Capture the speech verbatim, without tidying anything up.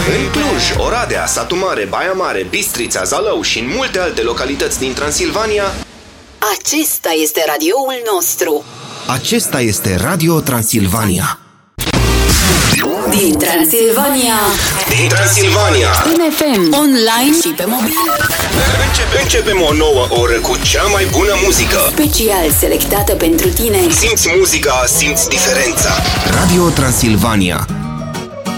În Cluj, Oradea, Satu Mare, Baia Mare, Bistrița, Zalău și în multe alte localități din Transilvania, acesta este radioul nostru. Acesta este Radio Transilvania. Din Transilvania. Din Transilvania. În F M, online și pe mobil. Începe, începem o nouă oră cu cea mai bună muzică. Special selectată pentru tine. Simți muzica, simți diferența. Radio Transilvania.